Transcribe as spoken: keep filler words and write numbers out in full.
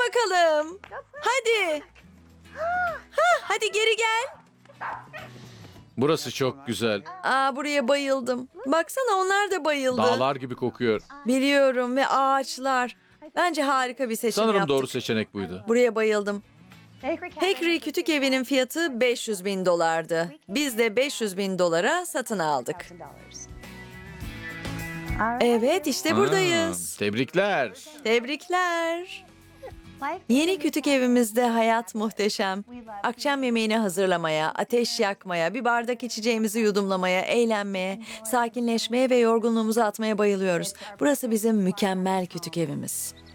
bakalım. Hadi. Ha, hadi geri gel. Burası çok güzel. Aa, buraya bayıldım. Baksana onlar da bayıldı. Dağlar gibi kokuyor. Biliyorum ve ağaçlar. Bence harika bir seçim Sanırım yaptık. doğru seçenek buydu. Buraya bayıldım. Hickory Kütük Evi'nin fiyatı beş yüz bin dolardı. Biz de beş yüz bin dolara satın aldık. Evet, işte buradayız. Ha, tebrikler. Tebrikler. Yeni kütük evimizde hayat muhteşem. Akşam yemeğini hazırlamaya, ateş yakmaya, bir bardak içeceğimizi yudumlamaya, eğlenmeye, sakinleşmeye ve yorgunluğumuzu atmaya bayılıyoruz. Burası bizim mükemmel kütük evimiz.